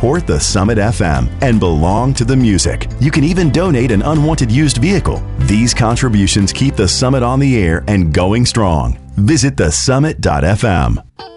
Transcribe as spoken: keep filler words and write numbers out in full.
support the Summit F M and belong to the music. You can even donate an unwanted used vehicle. These contributions keep the Summit on the air and going strong. Visit the summit dot f m.